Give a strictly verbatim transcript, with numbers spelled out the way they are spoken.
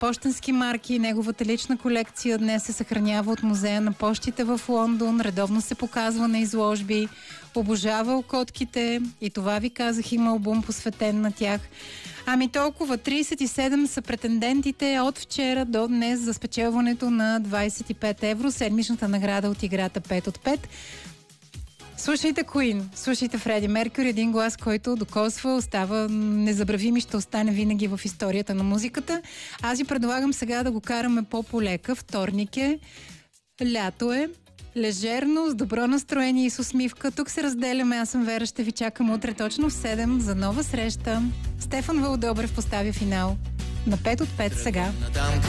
пощенски марки. Неговата лична колекция днес се съхранява от Музея на пощите в Лондон. Редовно се показва на изложби. Обожавал котките и това ви казах, има албум посветен на тях. Ами толкова, трийсет и седем са претендентите от вчера до днес за спечелването на двайсет и пет евро, седмичната награда от играта пет от пет. Слушайте Queen, слушайте Фреди Меркюри, един глас, който докосва, остава незабравим и ще остане винаги в историята на музиката. Аз ви предлагам сега да го караме по-полека. Вторник е, лято е, лежерно, с добро настроение и с усмивка. Тук се разделяме, аз съм Вера, ще ви чакам утре точно в седем за нова среща. Стефан Вълдобрев поставя финал на пет от пет сега.